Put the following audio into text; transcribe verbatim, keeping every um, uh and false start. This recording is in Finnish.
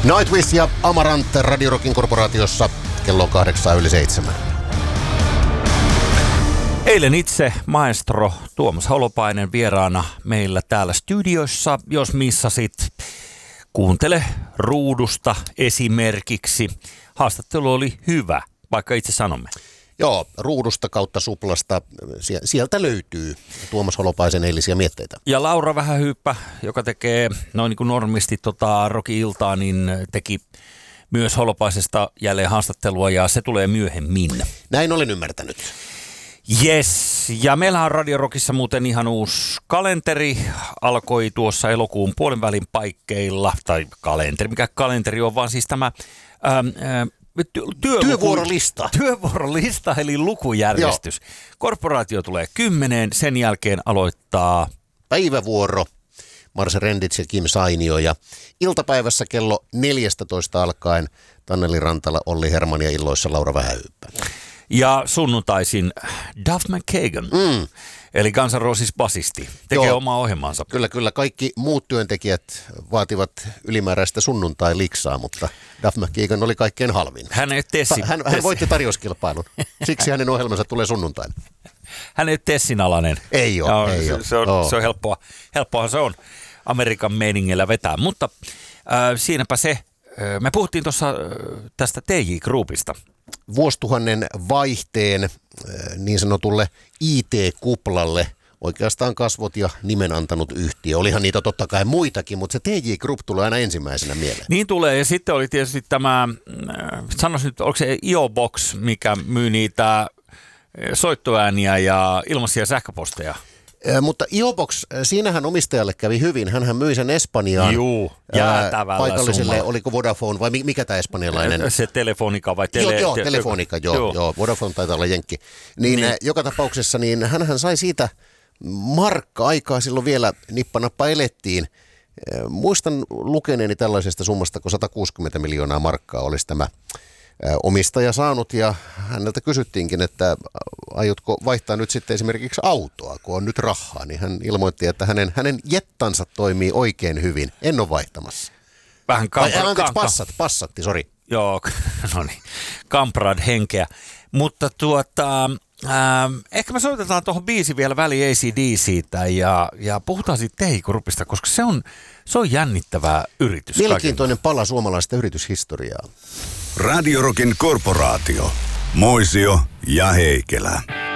Nightwish ja Amarant Radio Rockin korporaatiossa kello kahdeksan yli seitsemän. Eilen itse maestro Tuomas Holopainen vieraana meillä täällä studiossa. Jos missasit, kuuntele ruudusta esimerkiksi. Haastattelu oli hyvä, vaikka itse sanomme. Joo, ruudusta kautta suplasta. Sieltä löytyy Tuomas Holopaisen eilisiä mietteitä. Ja Laura Vähähyyppä, joka tekee noin niin kuin normisti tota Rock-iltaa, niin teki myös Holopaisesta jälleen haastattelua ja se tulee myöhemmin. Näin olen ymmärtänyt. Yes, ja meillähän on Radio Rockissa muuten ihan uusi kalenteri, alkoi tuossa elokuun puolen välin paikkeilla, tai kalenteri, mikä kalenteri on, vaan siis tämä ähm, äh, työluku, työvuorolista. Työvuorolista, eli lukujärjestys. Joo. Korporaatio tulee kymmeneen, sen jälkeen aloittaa päivävuoro, Marse Rendits ja Kim Sainio, ja iltapäivässä kello neljätoista alkaen Tanneli Rantala, Olli Herman ja illoissa Laura Vähähyyppä. Ja sunnuntaisin Duff McKagan, mm. eli Guns N' Roses basisti, tekee Joo. omaa ohjelmansa. Kyllä, kyllä. Kaikki muut työntekijät vaativat ylimääräistä sunnuntai-liksaa, mutta Duff McKagan oli kaikkein halvin. Hän, ei tessi, Ta- hän, hän voitti tarjouskilpailun, siksi hänen ohjelmansa tulee sunnuntaina. Hän ei ole Tessin alainen. Ei ole, no, ei se, ole. Se on, oh. se on helppoa. Helppoahan se on Amerikan meiningillä vetää, mutta äh, siinäpä se. Äh, me puhuttiin tuossa äh, tästä T J Groupista. Vuosituhannen vaihteen niin sanotulle I T-kuplalle oikeastaan kasvot ja nimen antanut yhtiö. Olihan niitä totta kai muitakin, mutta se T J Group tulee aina ensimmäisenä mieleen. Niin tulee, ja sitten oli tietysti tämä, sanoisin nyt, onko se I O Box, mikä myy niitä soittoääniä ja ilmaisia sähköposteja? Mutta I O Box, siinähän omistajalle kävi hyvin. Hänhän myi sen Espanjaan. Juu, jäätävällä paikalliselle, summalla. Oliko Vodafone vai mikä tämä espanjalainen? Se Telefonica vai tele... Joo, joo te- Telefonica, joo, joo. joo. Vodafone taitaa olla jenkki. Niin, niin. Joka tapauksessa niin hänhän sai siitä markka-aikaa silloin vielä nippanappa elettiin. Muistan lukeneeni tällaisesta summasta, kun sata kuusikymmentä miljoonaa markkaa olisi tämä omistaja saanut, ja häneltä kysyttiinkin, että aiotko vaihtaa nyt sitten esimerkiksi autoa, kun on nyt rahaa, niin hän ilmoitti, että hänen, hänen jettansa toimii oikein hyvin. En ole vaihtamassa. Vähän kampra, Ai, anteeksi, passat, passatti, sori. Joo, no niin, kamprad henkeä. Mutta tuota, ähm, ehkä me soitetaan tuohon biisiin vielä väliin A C D siitä ja, ja puhutaan siitä T J Groupista, koska se on, se on jännittävää yritys. Mielenkiintoinen pala suomalaista yrityshistoriaa. Radio Rockin korporaatio. Moisio ja Heikelä.